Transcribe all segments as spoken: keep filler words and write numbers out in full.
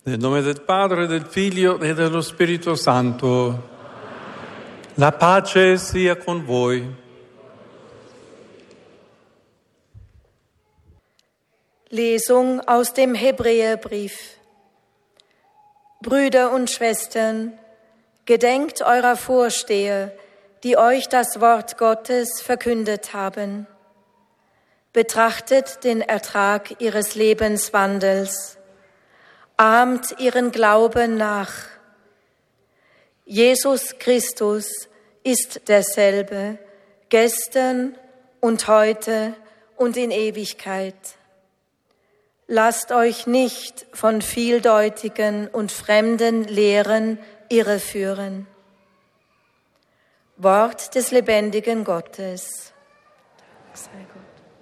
Nel nome del Padre, del Figlio e dello Spirito Santo. La pace sia con voi. Lesung aus dem Hebräerbrief. Brüder und Schwestern, gedenkt eurer Vorsteher, die euch das Wort Gottes verkündet haben. Betrachtet den Ertrag ihres Lebenswandels. Ahmt ihren Glauben nach. Jesus Christus ist derselbe, gestern und heute und in Ewigkeit. Lasst euch nicht von vieldeutigen und fremden Lehren irreführen. Wort des lebendigen Gottes. Sei Gott.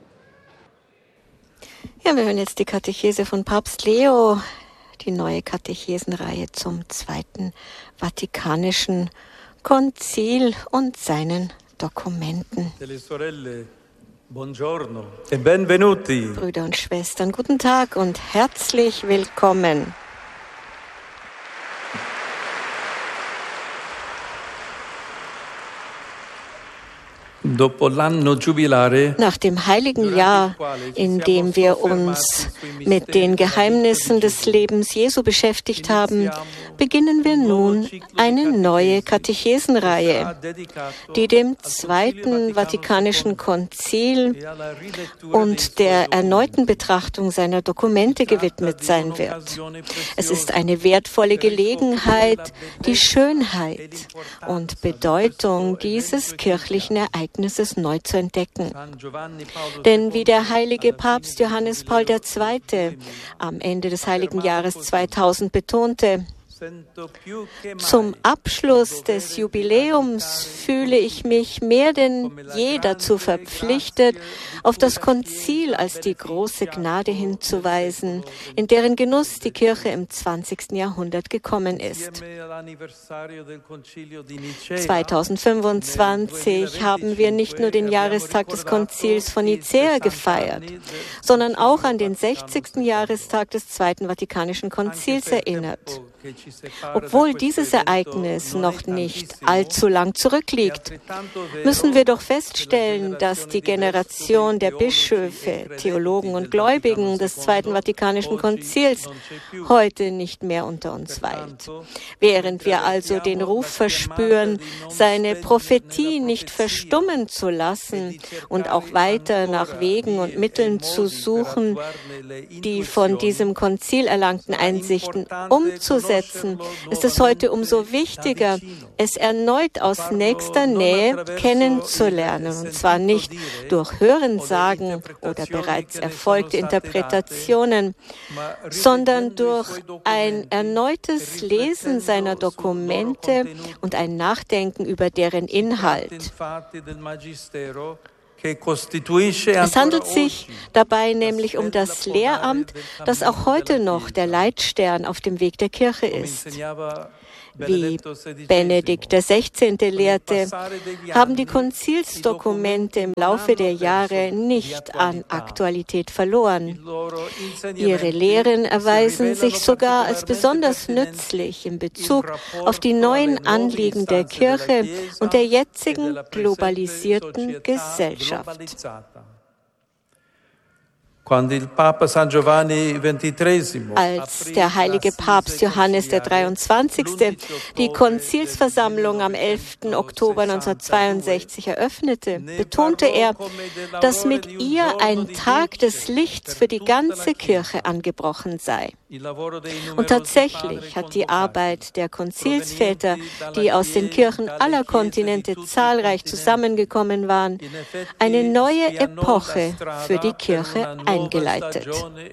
Ja, wir hören jetzt die Katechese von Papst Leo, die neue Katechesenreihe zum Zweiten Vatikanischen Konzil und seinen Dokumenten. Buongiorno e benvenuti. Brüder und Schwestern, guten Tag und herzlich willkommen. Nach dem heiligen Jahr, in dem wir uns mit den Geheimnissen des Lebens Jesu beschäftigt haben, beginnen wir nun eine neue Katechesenreihe, die dem Zweiten Vatikanischen Konzil und der erneuten Betrachtung seiner Dokumente gewidmet sein wird. Es ist eine wertvolle Gelegenheit, die Schönheit und Bedeutung dieses kirchlichen Ereignisses neu zu entdecken. Denn wie der heilige Papst Johannes Paul der Zweite am Ende des heiligen Jahres zweitausend betonte, zum Abschluss des Jubiläums fühle ich mich mehr denn je dazu verpflichtet, auf das Konzil als die große Gnade hinzuweisen, in deren Genuss die Kirche im zwanzigsten Jahrhundert gekommen ist. zweitausendfünfundzwanzig haben wir nicht nur den Jahrestag des Konzils von Nicäa gefeiert, sondern auch an den sechzigsten Jahrestag des Zweiten Vatikanischen Konzils erinnert. Obwohl dieses Ereignis noch nicht allzu lang zurückliegt, müssen wir doch feststellen, dass die Generation der Bischöfe, Theologen und Gläubigen des Zweiten Vatikanischen Konzils heute nicht mehr unter uns weilt. Während wir also den Ruf verspüren, seine Prophetie nicht verstummen zu lassen und auch weiter nach Wegen und Mitteln zu suchen, die von diesem Konzil erlangten Einsichten umzusetzen, ist es heute umso wichtiger, es erneut aus nächster Nähe kennenzulernen. Und zwar nicht durch Hörensagen oder bereits erfolgte Interpretationen, sondern durch ein erneutes Lesen seiner Dokumente und ein Nachdenken über deren Inhalt. Es handelt sich dabei nämlich um das Lehramt, das auch heute noch der Leitstern auf dem Weg der Kirche ist. Wie Benedikt der Sechzehnte lehrte, haben die Konzilsdokumente im Laufe der Jahre nicht an Aktualität verloren. Ihre Lehren erweisen sich sogar als besonders nützlich in Bezug auf die neuen Anliegen der Kirche und der jetzigen globalisierten Gesellschaft. Als der heilige Papst Johannes der Dreiundzwanzigste die Konzilsversammlung am elften Oktober neunzehnhundertzweiundsechzig eröffnete, betonte er, dass mit ihr ein Tag des Lichts für die ganze Kirche angebrochen sei. Und tatsächlich hat die Arbeit der Konzilsväter, die aus den Kirchen aller Kontinente zahlreich zusammengekommen waren, eine neue Epoche für die Kirche eingeleitet.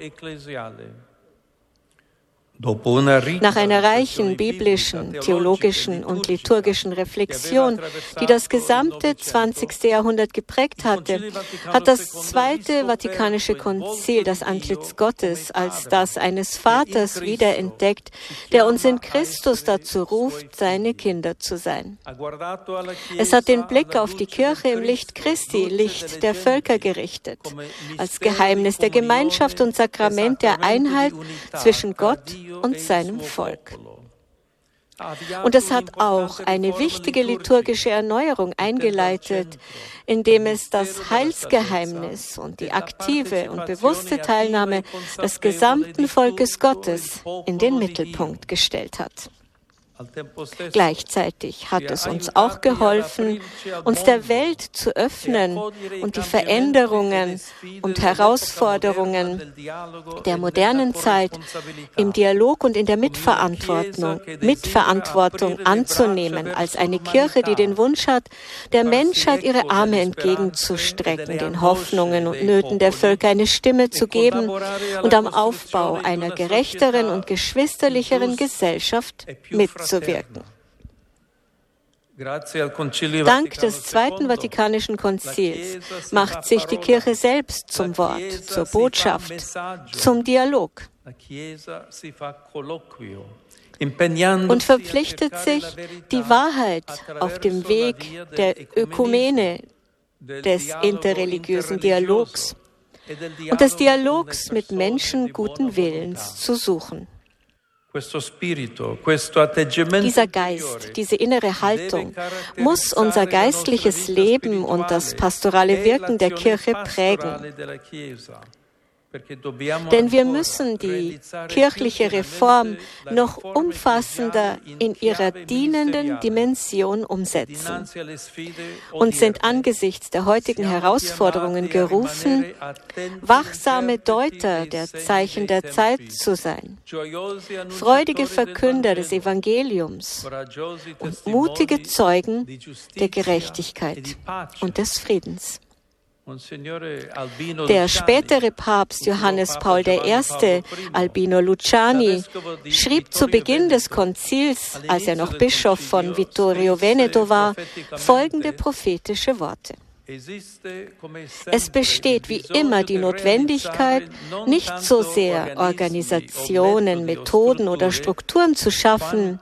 Nach einer reichen biblischen, theologischen und liturgischen Reflexion, die das gesamte zwanzigste Jahrhundert geprägt hatte, hat das Zweite Vatikanische Konzil das Antlitz Gottes als das eines Vaters wiederentdeckt, der uns in Christus dazu ruft, seine Kinder zu sein. Es hat den Blick auf die Kirche im Licht Christi, Licht der Völker gerichtet, als Geheimnis der Gemeinschaft und Sakrament der Einheit zwischen Gott und seinem Volk. Und es hat auch eine wichtige liturgische Erneuerung eingeleitet, indem es das Heilsgeheimnis und die aktive und bewusste Teilnahme des gesamten Volkes Gottes in den Mittelpunkt gestellt hat. Gleichzeitig hat es uns auch geholfen, uns der Welt zu öffnen und die Veränderungen und Herausforderungen der modernen Zeit im Dialog und in der Mitverantwortung, Mitverantwortung anzunehmen, als eine Kirche, die den Wunsch hat, der Menschheit ihre Arme entgegenzustrecken, den Hoffnungen und Nöten der Völker eine Stimme zu geben und am Aufbau einer gerechteren und geschwisterlicheren Gesellschaft mitzuwirken. Dank des Zweiten Vatikanischen Konzils macht sich die Kirche selbst zum Wort, zur Botschaft, zum Dialog und verpflichtet sich, die Wahrheit auf dem Weg der Ökumene, des interreligiösen Dialogs und des Dialogs mit Menschen guten Willens zu suchen. Dieser Geist, diese innere Haltung muss unser geistliches Leben und das pastorale Wirken der Kirche prägen. Denn wir müssen die kirchliche Reform noch umfassender in ihrer dienenden Dimension umsetzen und sind angesichts der heutigen Herausforderungen gerufen, wachsame Deuter der Zeichen der Zeit zu sein, freudige Verkünder des Evangeliums und mutige Zeugen der Gerechtigkeit und des Friedens. Der spätere Papst Johannes Paul der Erste, Albino Luciani, schrieb zu Beginn des Konzils, als er noch Bischof von Vittorio Veneto war, folgende prophetische Worte. Es besteht wie immer die Notwendigkeit, nicht so sehr Organisationen, Methoden oder Strukturen zu schaffen,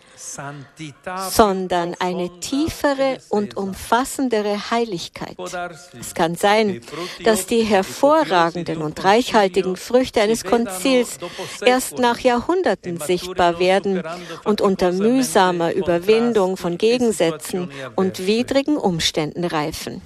sondern eine tiefere und umfassendere Heiligkeit. Es kann sein, dass die hervorragenden und reichhaltigen Früchte eines Konzils erst nach Jahrhunderten sichtbar werden und unter mühsamer Überwindung von Gegensätzen und widrigen Umständen reifen.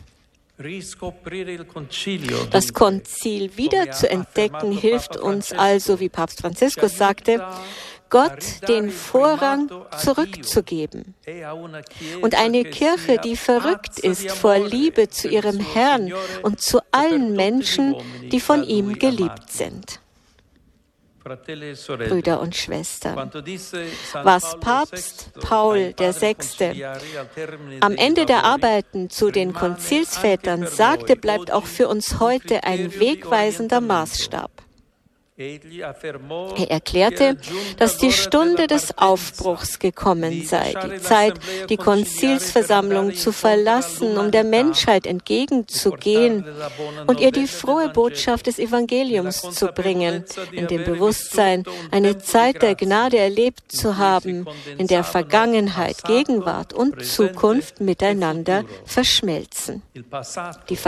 Das Konzil wieder zu entdecken hilft uns also, wie Papst Franziskus sagte, Gott den Vorrang zurückzugeben. Und eine Kirche, die verrückt ist vor Liebe zu ihrem Herrn und zu allen Menschen, die von ihm geliebt sind. Brüder und Schwestern, was Papst Paul der Sechste am Ende der Arbeiten zu den Konzilsvätern sagte, bleibt auch für uns heute ein wegweisender Maßstab. Er erklärte, dass die Stunde des Aufbruchs gekommen sei, die Zeit, die Konzilsversammlung zu verlassen, um der Menschheit entgegenzugehen und ihr die frohe Botschaft des Evangeliums zu bringen, in dem Bewusstsein, eine Zeit der Gnade erlebt zu haben, in der Vergangenheit, Gegenwart und Zukunft miteinander verschmelzen. Die